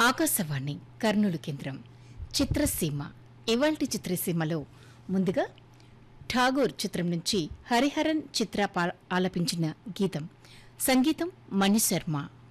ఆకాశవాణి కర్నూలు కేంద్రం చిత్రసీమ. ఇవాల్టి చిత్రసీమలో ముందుగా ఠాగూర్ చిత్రం నుంచి హరిహరన్ చిత్ర ఆలపించిన గీతం. సంగీతం మణిశర్మ.